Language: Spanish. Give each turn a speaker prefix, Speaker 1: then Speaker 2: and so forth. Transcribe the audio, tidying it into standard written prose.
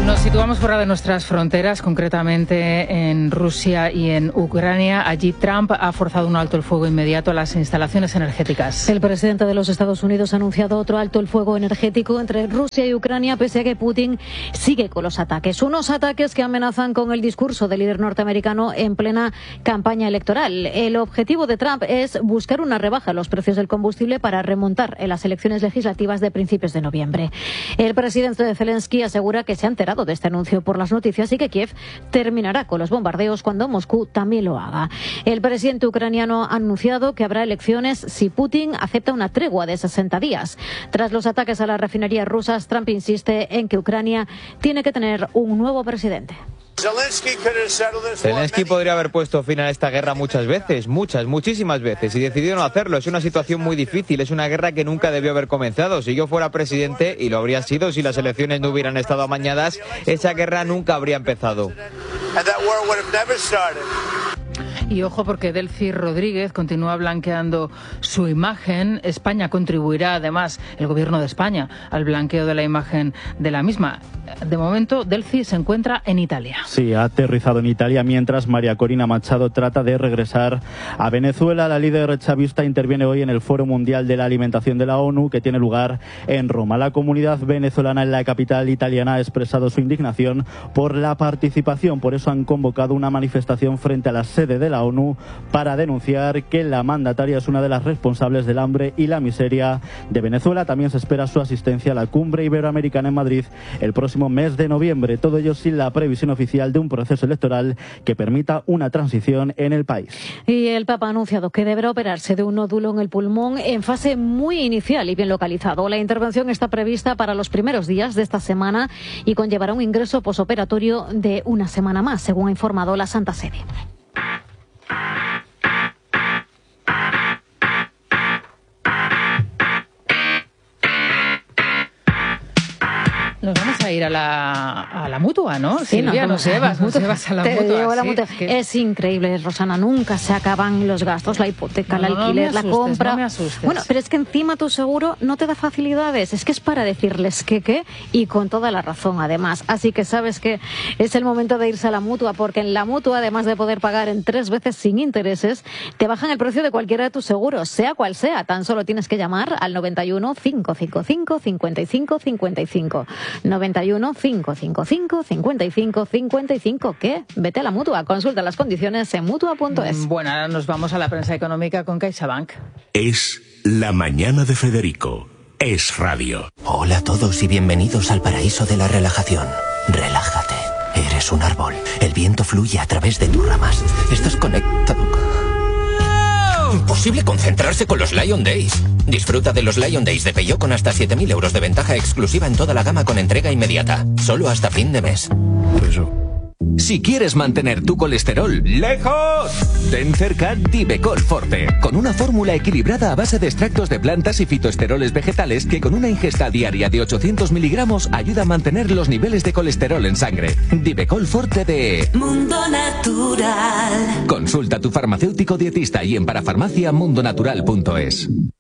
Speaker 1: Nos situamos fuera de nuestras fronteras, concretamente en Rusia y en Ucrania. Allí Trump ha forzado un alto el fuego inmediato a las instalaciones energéticas.
Speaker 2: El presidente de los Estados Unidos ha anunciado otro alto el fuego energético entre Rusia y Ucrania, pese a que Putin sigue con los ataques. Unos ataques que amenazan con el discurso del líder norteamericano en plena campaña electoral. El objetivo de Trump es buscar una rebaja en los precios del combustible para remontar en las elecciones legislativas de principios de noviembre. El presidente Zelensky asegura que se ha enterado de este anuncio por las noticias y que Kiev terminará con los bombardeos cuando Moscú también lo haga. El presidente ucraniano ha anunciado que habrá elecciones si Putin acepta una tregua de 60 días. Tras los ataques a las refinerías rusas, Trump insiste en que Ucrania tiene que tener un nuevo presidente.
Speaker 3: Zelensky podría haber puesto fin a esta guerra muchas veces, muchísimas veces, y decidió no hacerlo. Es una situación muy difícil, es una guerra que nunca debió haber comenzado. Si yo fuera presidente, y lo habría sido si las elecciones no hubieran estado amañadas, esa guerra nunca habría empezado.
Speaker 1: Y ojo, porque Delcy Rodríguez continúa blanqueando su imagen. España contribuirá, además, el gobierno de España, al blanqueo de la imagen de la misma. De momento, Delcy se encuentra en Italia.
Speaker 4: Sí, ha aterrizado en Italia mientras María Corina Machado trata de regresar a Venezuela. La líder chavista interviene hoy en el Foro Mundial de la Alimentación de la ONU, que tiene lugar en Roma. La comunidad venezolana en la capital italiana ha expresado su indignación por la participación. Por eso han convocado una manifestación frente a la sede de la ONU para denunciar que la mandataria es una de las responsables del hambre y la miseria de Venezuela. También se espera su asistencia a la cumbre iberoamericana en Madrid el próximo mes de noviembre. Todo ello sin la previsión oficial de un proceso electoral que permita una transición en el país.
Speaker 2: Y el Papa ha anunciado que deberá operarse de un nódulo en el pulmón en fase muy inicial y bien localizado. La intervención está prevista para los primeros días de esta semana y conllevará un ingreso posoperatorio de una semana más, según ha informado la Santa Sede.
Speaker 1: Nos vamos a ir a la Mutua, ¿no?
Speaker 2: Sí,
Speaker 1: Silvia, nos llevas a la Mutua.
Speaker 2: La Mutua. Es increíble, Rosana, nunca se acaban los gastos, la hipoteca, el alquiler, la compra.
Speaker 1: No me asustes.
Speaker 2: Bueno, pero es que encima tu seguro no te da facilidades, es que es para decirles que y con toda la razón además. Así que sabes que es el momento de irse a la Mutua, porque en la Mutua, además de poder pagar en 3 veces sin intereses, te bajan el precio de cualquiera de tus seguros, sea cual sea. Tan solo tienes que llamar al 91 555 55 55. 91 555 55 55. ¿Qué? Vete a la Mutua. Consulta las condiciones en mutua.es.
Speaker 1: Bueno, ahora nos vamos a la prensa económica con CaixaBank.
Speaker 5: Es la mañana de Federico. Es radio.
Speaker 6: Hola a todos y bienvenidos al paraíso de la relajación. Relájate. Eres un árbol. El viento fluye a través de tus ramas. Estás conectado. Imposible concentrarse con los Lion Days. Disfruta de los Lion Days de Peugeot con hasta 7.000 euros de ventaja exclusiva en toda la gama con entrega inmediata. Solo hasta fin de mes. Si quieres mantener tu colesterol lejos, ten cerca Divecol Forte, con una fórmula equilibrada a base de extractos de plantas y fitoesteroles vegetales que con una ingesta diaria de 800 miligramos ayuda a mantener los niveles de colesterol en sangre. Divecol Forte de Mundo Natural. Consulta a tu farmacéutico dietista y en parafarmaciamundonatural.es.